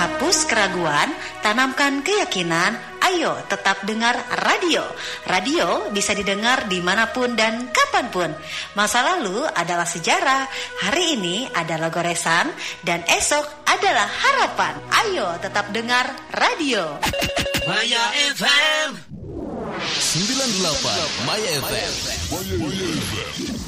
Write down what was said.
Hapus keraguan, tanamkan keyakinan. Ayo tetap dengar radio. Radio bisa didengar dimanapun dan kapanpun. Masa lalu adalah sejarah, hari ini adalah goresan, dan esok adalah harapan. Ayo tetap dengar radio. Maya FM 98 Maya FM.